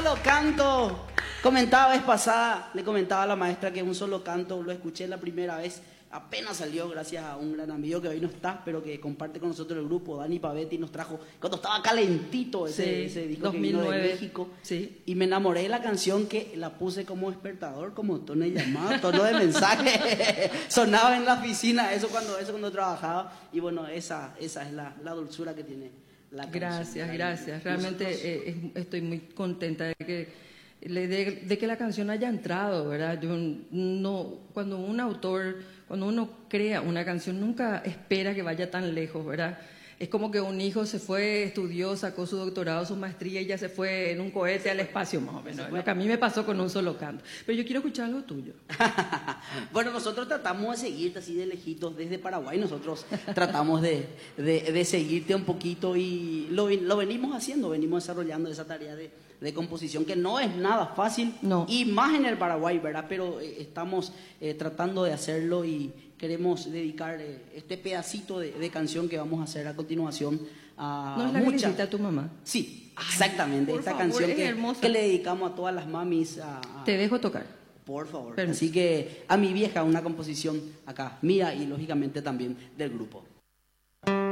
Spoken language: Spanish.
solo canto. Comentaba vez pasada, le comentaba a la maestra que un solo canto lo escuché la primera vez. Apenas salió gracias a un gran amigo que hoy no está, pero que comparte con nosotros el grupo, Dani Pavetti, nos trajo cuando estaba calentito ese disco 2009, que vino de México. Sí. Y me enamoré de la canción que la puse como despertador, como tono de llamada, tono de mensaje. Sonaba en la oficina, eso cuando trabajaba. Y bueno, esa es la dulzura que tiene la canción. Gracias. Realmente estoy muy contenta de que la canción haya entrado, ¿verdad? Cuando uno crea una canción, nunca espera que vaya tan lejos, ¿verdad? Es como que un hijo se fue, estudió, sacó su doctorado, su maestría y ya se fue en un cohete al espacio, más o menos. Lo que a mí me pasó con un solo canto. Pero yo quiero escuchar algo tuyo. Bueno, nosotros tratamos de seguirte así de lejitos desde Paraguay. Nosotros tratamos de seguirte un poquito y lo venimos haciendo, venimos desarrollando esa tarea de composición que no es nada fácil, no. Y más en el Paraguay, ¿verdad? Pero estamos tratando de hacerlo y queremos dedicar este pedacito de canción que vamos a hacer a continuación a ¿No es la que necesita tu mamá? Sí, exactamente. Esta canción que le dedicamos a todas las mamis. Te dejo tocar. Por favor. Permiso. Así que a mi vieja, una composición acá, mía y lógicamente también del grupo.